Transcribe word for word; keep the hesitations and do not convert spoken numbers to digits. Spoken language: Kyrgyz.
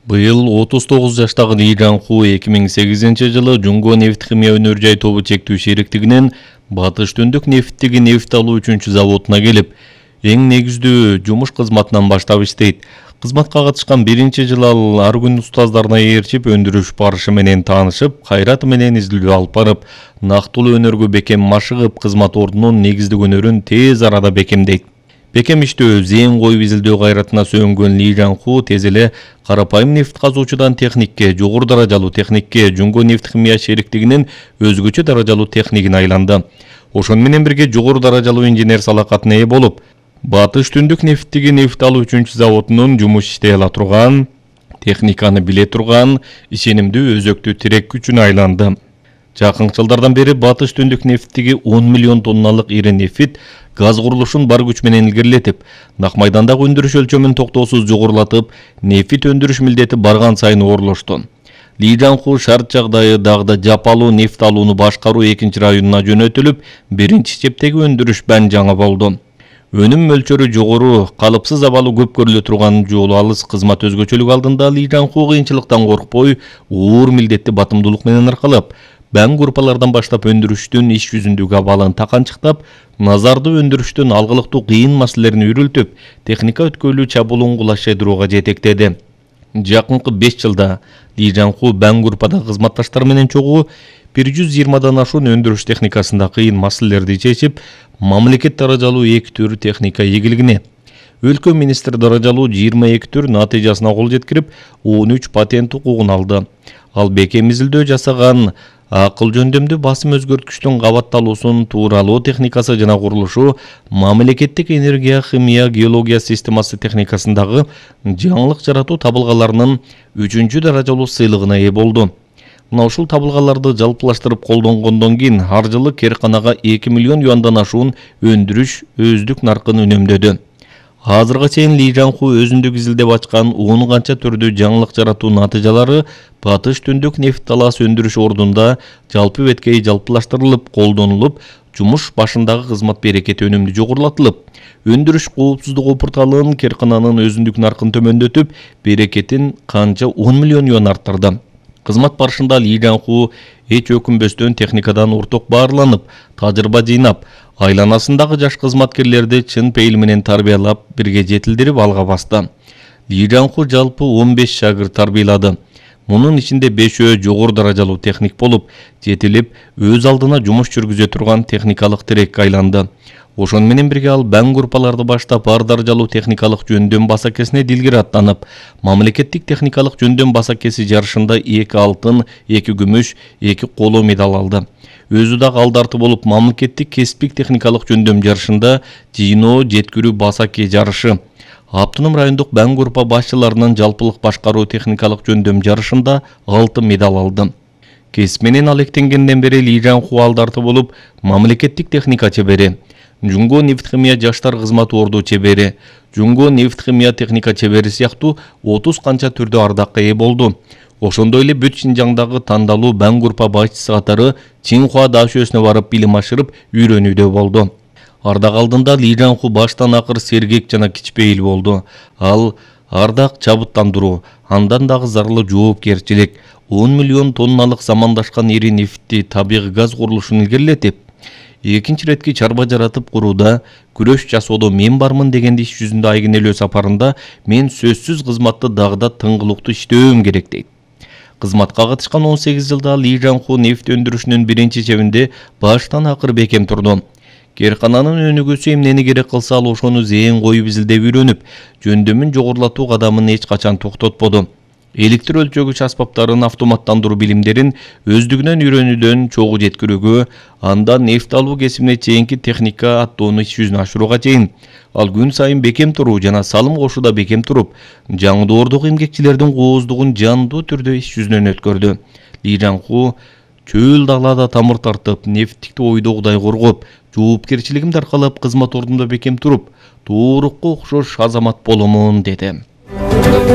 Быйыл отуз тогуз жаштагы Ли Жан-ху эки миң сегизинчи жылы Жунго нефт химия өнөр жай тобу чектүү шериктигинин Батыш Түндүк нефттеги нефт алуу үчүнчү заводуна келип, эң негиздүү жумуш кызматынан баштап иштейт. Кызматка катышкан биринчи жылы ал ар күн устаздарына ээрчип, өндүрүш барышы менен таанышып, кайраты менен изилдөө алып барып, нактылуу өнөргө бекем машыгып, кызмат ордунун негиздик өнөрүн тез арада бекемдейт. Бекем иштөө, зээн коюп изилдөө кайратына сөөнгөн Ли Жан-ху тез эле карапайым нефт казуучудан техникке, жогору даражалуу техникке, Жунго нефт химия шериктигинин өзгөчө даражалуу технигине айланды. Ошону менен бирге жогору даражалуу инженер салакатына ээ болуп, Батыш Түндүк нефттеги нефт алуу үчүнчү заводунун жумуш иштей ала турган, техниканы биле турган, ишенимдүү өзөктүү тирек күчүнө айланды. Жакын жылдардан бери Батыш Түндүк нефттеги он миллион тонналык ири нефт газ курулушун бар күч менен илгерилетип, нак майдандагы өндүрүш өлчөмүн токтоосуз жогорулатып, нефт өндүрүш милдети барган сайын оорлошту. Ли Жан-ху шарт жагдайы дагы жапалуу нефт алууну башкаруу экинчи районуна жөнөтүлүп, биринчи чептеги өндүрүш Банжаңга болду. Өнүм мөлчөрү жогору, калыпсыз абалы көп көрүлө турган жолу алыс кызмат өзгөчөлүк алдында Ли Жан-ху кыйынчылыктан коркпой, оор милдетти батымдуулук менен аркалап, бәң группалардан баштап өндүрүштүн иш жүзүндөгү абалын таканчыктап, назарды өндүрүштүн алгылыктуу кыйын маселелерин үрүлтүп, техника өткөйлүү чабуулун кулашайдырууга жетектеди. Жакынкы беш жылда Ли Жан-ху бәң группада кызматташтары менен чогуу бир жүз жыйырмадан ашуун өндүрүш техникасында кыйын маселелерди чечип, мамлекет даражалуу эки түр техника ийгилигине, өлкө министр даражалуу жыйырма эки түр натыйжасына кол жеткирип, он үч патент укугун алды. Ал бекем изилдөө жасаган акыл жөндөмдүү басым өзгөрткүчтүн кабатталуусун тууралоо техникасы жана курулушу, мамлекеттик энергия, химия, геология системасы техникасындагы жаңылык жаратуу табылгаларынын үчүнчү даражалуу сыйлыгына ээ болду. Мына ушул табылгаларды жалпылаштырып колдонгондон кийин ар жылы керканага эки миллион юандан ашуун өндүрүш өздүк наркын үнөмдөдү. Азырга чейин Ли Жан-ху өзүндүк изилдеп ачкан он канча түрдүү жаңылык жаратуу натыйжалары Батыш Түндүк нефт талаас өндүрүш ордунда жалпы беткей жалпылаштырылып, колдонулуп, жумуш башындагы кызмат берекети өнүмдүү жогорулатылып, өндүрүш коопсуздугу порталынын керкананын өзүндүк наркын төмөндөтүп, берекетин канча он миллион юан арттырды. Кызмат барышында Ли Жан-ху эч өкүнбөстөн техникадан уртук баарланып, тажрыйба жыйнап, айланасындагы жаш кызматкерлерди чын пейил менен тарбиялап, бирге жетилдирип алга басты. Ли Жан-ху жалпы он беш шагырт тарбиялады. Мунун ичинде бешөө жогору даражалуу техник болуп, жетилип, өз алдына жумуш жүргүзө турган техникалык тирекке айланды. Ошону менен бирге ал бәң группаларды баштап, ар даражалуу техникалык жөндөм басакесине дилгири аттанып, мамлекеттик техникалык жөндөм басакеси жарышында эки алтын, эки күмүш, эки коло медаль алды. Өзү дагы алдарты болуп, мамлекеттик кесиптик техникалык жөндөм жарышында жыйноо жеткирүү басаке жарышы, Автоном райондук бәң группа башчыларынын жалпылык башкаруу техникалык жөндөм жарышында алтын медаль алды. Кесип менен алектенгенден бери Ли Жан-ху алдарты болуп, мамлекеттик техника чебери, Жунго нефт химия жаштар кызмат орду чебери, Жунго нефт химия техника чебери сыяктуу отуз канча түрдө ардакка ээ болду. Ошондой эле бүт Шинжаңдагы тандалуу бәң группа башчысы катары Чинхуа дашөөсүнө барып билим ашырып, үйрөнүүдө болду. Ардак алдында Ли Жан-ху баштан акыр сергек жана кичпейил болду. Ал ардак чабыттандыруу, андан дагы зарылы жоопкерчилик, он миллион тонналык замандашкан ири нефтти табигый газ курулушун илгерилетип, экинчи иретки чарба жаратып курууда, күрөш жасоодо мен бармын дегенди иш жүзүндө айгинелөө сапарында мен сөзсүз кызматты дагы да тыңгылыктуу иштөөм керек дейт. Кызматка катышкан он сегиз жылда Ли Жан-ху нефт өндүрүшүнүн биринчи чебинде баштан акыр бекем турду. Керкананын өнүгүүсү эмнени керек кылса ал ошону зээн коюп изилдеп үйрөнүп, жөндөмүн жогорулатуу кадамын эч качан токтотподу. Электр өлчөгүч аспаптарын автоматтандыруу билимдерин өздүгүнөн үйрөнүүдөн чогуу жеткирүүгө, андан нефт алуу кесибине чейинки техника аттоону иш жүзүнө ашырууга чейин ал күн сайын бекем туруу жана салым кошууда бекем туруп, жаңдоордук эмгекчилердин кооздугун жандуу түрдө иш жүзүнөн өткөрдү. Ли Жан-ху чөл далада тамыр тартып, нефттикти ойдогудай коргоп, жоопкерчилигимди аркалап кызмат ордунда бекем туруп, туурукка окшош азамат боломун деди.